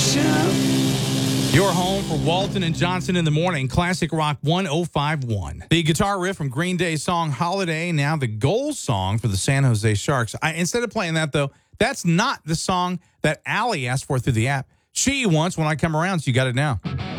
Your home for Walton and Johnson in the morning. Classic Rock 1051. The guitar riff from Green Day's song Holiday, now the goal song for the San Jose Sharks. Instead of playing that, though, that's not the song that Allie asked for through the app. She wants When I Come Around, so you got it now.